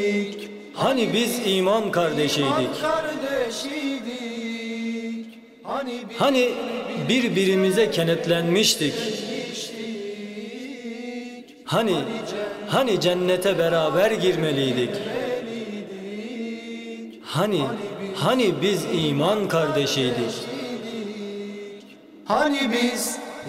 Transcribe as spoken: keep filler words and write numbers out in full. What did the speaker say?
Hani biz iman kardeşiydik. Hani birbirimize kenetlenmiştik. Hani hani cennete beraber girmeliydik. Hani hani biz iman kardeşiydik. Hani biz